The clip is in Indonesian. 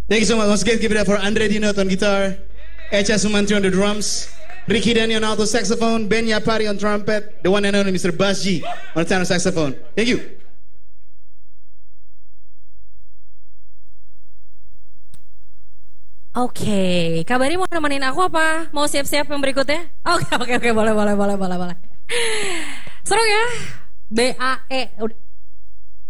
Thank you so much. Once again, give it up for Andre Dinot on guitar, Echa Sumantri on the drums, Ricky Denny on alto saxophone, Ben Yapari on trumpet, the one and only Mr. Bas G on tenor saxophone. Thank you. Oke, kabari mau nemenin aku apa? Mau siap-siap yang berikutnya? Oke, boleh. Seru ya? BAE, udah